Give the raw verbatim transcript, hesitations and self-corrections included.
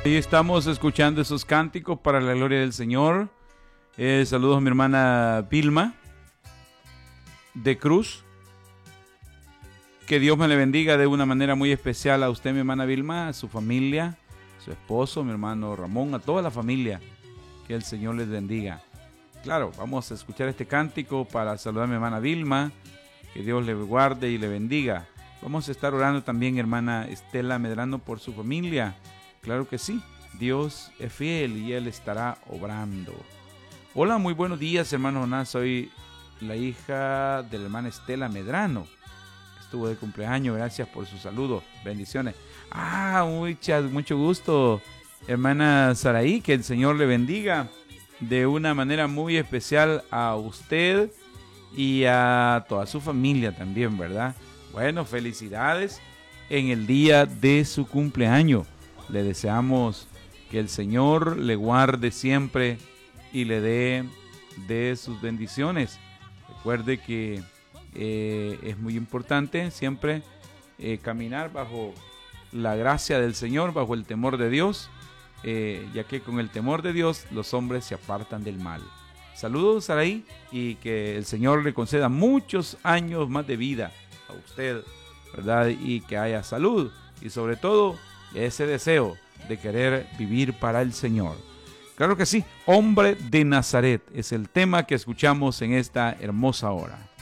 Ahí estamos escuchando esos cánticos para la gloria del Señor. Eh, saludos a mi hermana Vilma de Cruz. Que Dios me le bendiga de una manera muy especial a usted, mi hermana Vilma, a su familia, a su esposo, mi hermano Ramón, a toda la familia. Que el Señor les bendiga. Claro, vamos a escuchar este cántico para saludar a mi hermana Vilma. Que Dios le guarde y le bendiga. Vamos a estar orando también, hermana Estela Medrano, por su familia. Claro que sí, Dios es fiel y Él estará obrando. Hola, muy buenos días, hermano Jonás. Soy la hija de la hermana Estela Medrano. Estuvo de cumpleaños, gracias por su saludo. Bendiciones. Ah, muchas, mucho gusto, hermana Saraí. Que el Señor le bendiga de una manera muy especial a usted y a toda su familia también, ¿verdad? Bueno, felicidades en el día de su cumpleaños. Le deseamos que el Señor le guarde siempre y le dé de sus bendiciones. Recuerde que eh, es muy importante siempre eh, caminar bajo la gracia del Señor, bajo el temor de Dios, eh, ya que con el temor de Dios los hombres se apartan del mal. Saludos, Saraí, y que el Señor le conceda muchos años más de vida a usted, ¿verdad? Y que haya salud y sobre todo ese deseo de querer vivir para el Señor. Claro que sí, Hombre de Nazaret es el tema que escuchamos en esta hermosa hora.